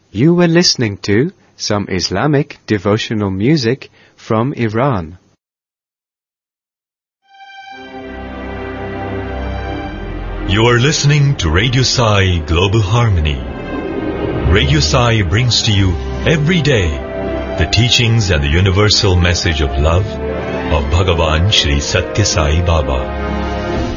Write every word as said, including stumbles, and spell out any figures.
You were listening to some Islamic devotional music from Iran. You are listening to Radio Sai Global Harmony. Radio Sai brings to you every day the teachings and the universal message of love of Bhagavan Shri Satya Sai Baba.